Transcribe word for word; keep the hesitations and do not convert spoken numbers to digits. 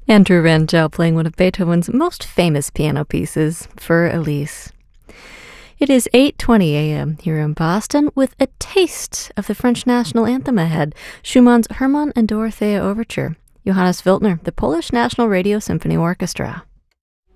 Andrew Rangel playing one of Beethoven's most famous piano pieces, Für Elise. It is eight twenty a.m. here in Boston with a taste of the French national anthem ahead, Schumann's Hermann and Dorothea Overture. Johannes Wiltner, the Polish National Radio Symphony Orchestra.